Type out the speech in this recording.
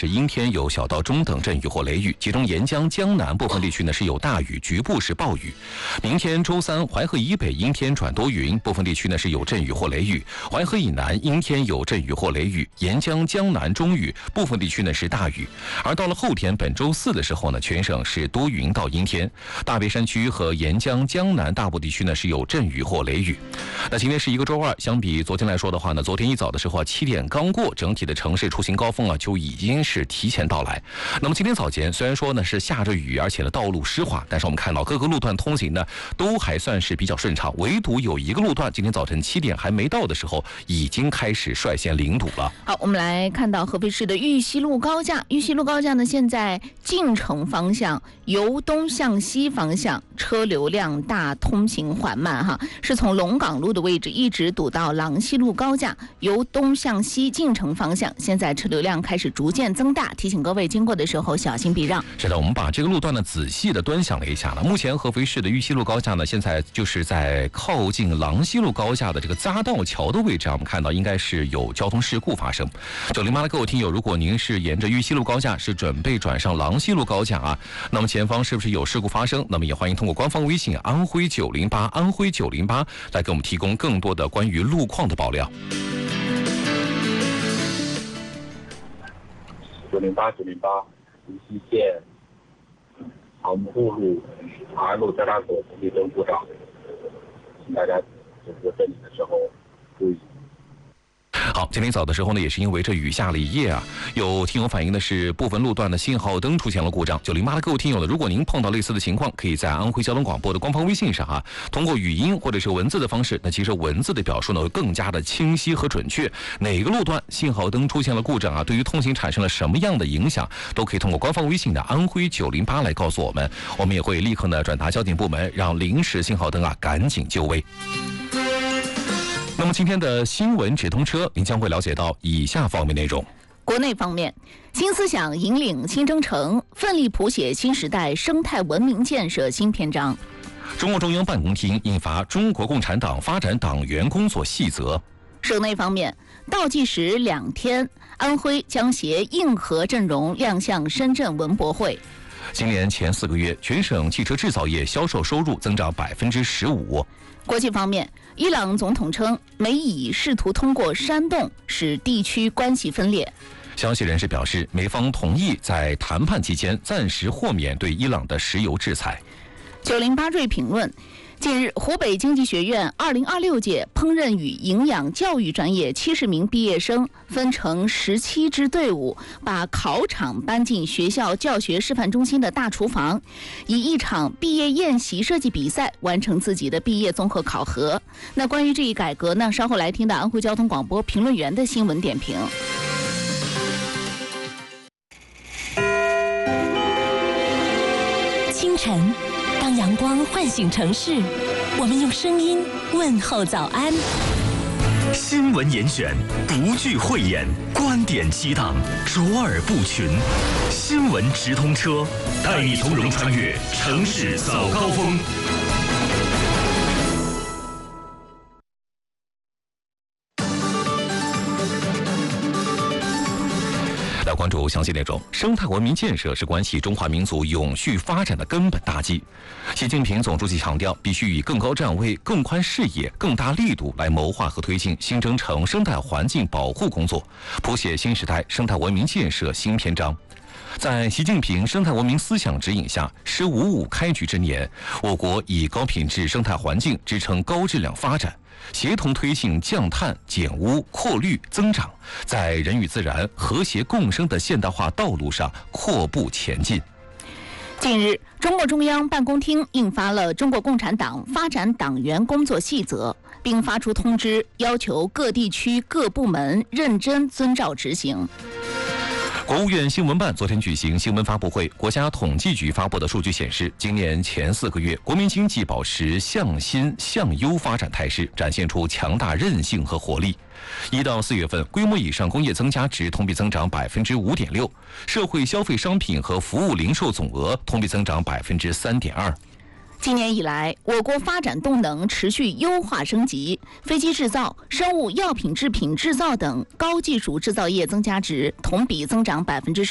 是阴天，有小到中等阵雨或雷雨，其中沿江、江南部分地区呢是有大雨，局部是暴雨。明天周三，淮河以北阴天转多云，部分地区呢是有阵雨或雷雨；淮河以南阴天有阵雨或雷雨，沿江、江南中雨，部分地区呢是大雨。而到了后天，本周四的时候呢，全省是多云到阴天，大别山区和沿江、江南大部地区呢是有阵雨或雷雨。那今天是一个周二，相比昨天来说的话呢，昨天一早的时候7点刚过，整体的城市出行高峰就已经是提前到来。那么今天早间虽然说呢是下着雨，而且呢道路湿滑，但是我们看到各个路段通行呢都还算是比较顺畅，唯独有一个路段今天早晨7点还没到的时候，已经开始率先领堵了。 好，我们来看到合肥市的玉溪路高架，玉溪路高架呢现在进城方向由东向西方向车流量大，通行缓慢是从龙岗路的位置一直堵到郎西路高架，由东向西进城方向现在车流量开始逐渐增大，提醒各位经过的时候小心避让。 是的，我们把这个路段呢仔细的端详了一下呢。目前合肥市的玉溪路高架呢，现在就是在靠近郎西路高架的这个匝道桥的位置我们看到应该是有交通事故发生。908的各位听友，如果您是沿着玉溪路高架是准备转上郎西路高架那么前方是不是有事故发生？那么也欢迎通过官方微信安徽908安徽908来给我们提供更多的关于路况的爆料。 908无锡县杭埠路2路交叉口红绿灯故障，请大家走过这里的时候注意。 好，今天早的时候呢，也是因为这雨下了一夜有听友反映的是部分路段的信号灯出现了故障。908的各位听友呢，如果您碰到类似的情况，可以在安徽交通广播的官方微信上通过语音或者是文字的方式，那其实文字的表述呢会更加的清晰和准确。哪个路段信号灯出现了故障对于通行产生了什么样的影响，都可以通过官方微信的安徽908来告诉我们，我们也会立刻呢转达交警部门，让临时信号灯赶紧就位。那么今天的新闻直通车，您将会了解到以下方面内容。 国内方面，新思想引领新征程，奋力谱写新时代生态文明建设新篇章。 中共中央办公厅印发《中国共产党发展党员工作细则》。 省内方面，倒计时2天，安徽将携硬核阵容亮相深圳文博会。 今年前4个月，全省汽车制造业销售收入增长15%。 国际方面，伊朗总统称美以试图通过煽动使地区关系分裂。 消息人士表示，美方同意在谈判期间暂时豁免对伊朗的石油制裁。 908瑞评论，近日，湖北经济学院2026届烹饪与营养教育专业70名毕业生分成17支队伍，把考场搬进学校教学示范中心的大厨房，以一场毕业宴席设计比赛完成自己的毕业综合考核。那关于这一改革呢，稍后来听到安徽交通广播评论员的新闻点评。 清晨，当阳光唤醒城市，我们用声音问候早安。 新闻严选，独具慧眼，观点激荡，卓尔不群。新闻直通车，带你从容穿越城市早高峰。 关注详细内容。生态文明建设是关系中华民族永续发展的根本大计。习近平总书记强调，必须以更高站位、更宽视野、更大力度来谋划和推进新征程生态环境保护工作，谱写新时代生态文明建设新篇章。在习近平生态文明思想指引下，“15+5”开局之年，我国以高品质生态环境支撑高质量发展，协同推进降碳、减污、扩绿、增长，在人与自然和谐共生的现代化道路上阔步前进。 近日，中共中央办公厅印发了《中国共产党发展党员工作细则》，并发出通知，要求各地区各部门认真遵照执行。 国务院新闻办昨天举行新闻发布会，国家统计局发布的数据显示，今年前4个月，国民经济保持向新向优发展态势，展现出强大韧性和活力。1到4月份，规模以上工业增加值同比增长5.6%，社会消费商品和服务零售总额同比增长3.2%。 今年以来，我国发展动能持续优化升级，飞机制造、生物药品制品制造等高技术制造业增加值同比增长10%。